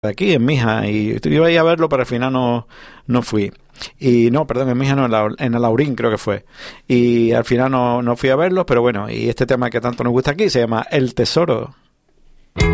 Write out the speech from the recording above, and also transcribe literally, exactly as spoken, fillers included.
de aquí, en Mija, y iba a ir a verlo, pero al final no, no fui. Y no, perdón, en Mija no, en, la, en Alaurín creo que fue. Y al final no, no fui a verlos, pero bueno, y este tema que tanto nos gusta aquí se llama El Tesoro.